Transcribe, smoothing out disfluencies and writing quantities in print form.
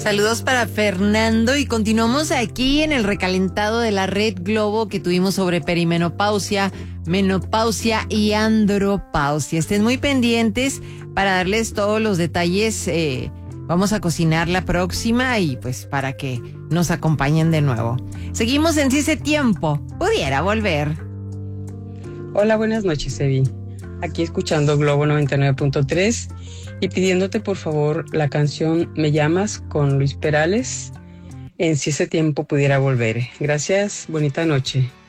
Saludos para Fernando y continuamos aquí en el recalentado de la Red Globo que tuvimos sobre perimenopausia, menopausia y andropausia. Estén muy pendientes para darles todos los detalles. Vamos a cocinar la próxima y pues para que nos acompañen de nuevo. Seguimos en Si ese tiempo pudiera volver. Hola, buenas noches, Evi. Aquí escuchando Globo 99.3 y pidiéndote por favor la canción Me Llamas con Luis Perales en Si ese tiempo pudiera volver. Gracias, bonita noche.